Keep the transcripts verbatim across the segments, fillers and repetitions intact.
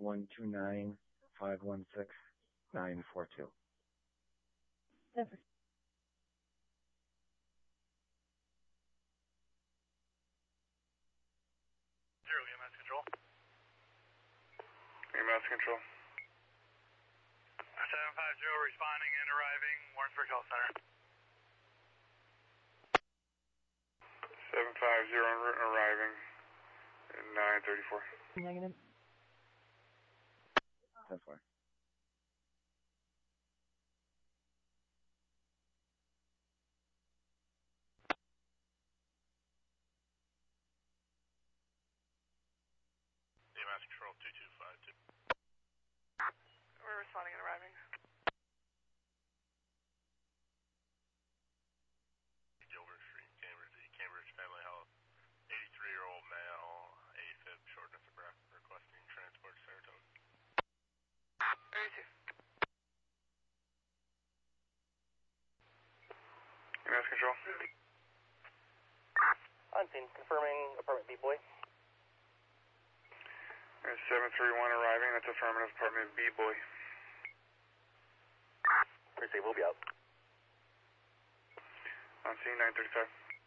one two nine, five one six, nine four two. Denver. Zero, E M S control. E M S control. seven five zero responding and arriving, Warrensburg Health Center. seven five zero en route and arriving at nine thirty-four. Negative. ten four. E M S control two two five two. We're responding and arriving. Gilbert Street, Cambridge, Cambridge Family Health. eighty-three-year-old male, AFib, shortness of breath, requesting transport to Saratoga. thirty-two. E M S control. On scene, confirming apartment B-Boy. seven three one arriving, that's affirmative, apartment B-Boy. Appreciate, we'll be out. On scene, nine thirty-five.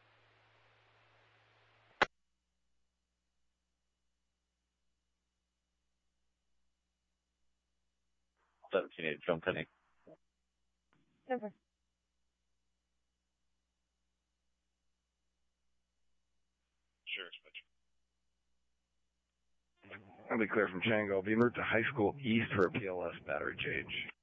seventeen eight, John Penny. Denver. Sure, Switch. I'll be clear from Django. Be moved to High School East for a P L S battery change.